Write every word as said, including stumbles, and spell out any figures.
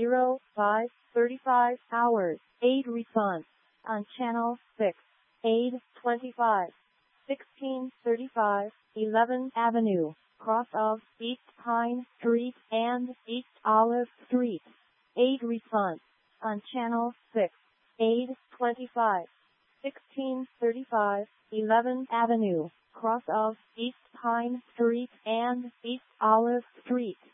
zero five thirty-five hours. Aid response on channel six. Aid twenty-five sixteen thirty-five eleventh Avenue, cross of East Pine Street and East Olive Street. Aid response on channel six. Aid twenty-five sixteen thirty-five eleventh Avenue, cross of East Pine Street and East Olive Street.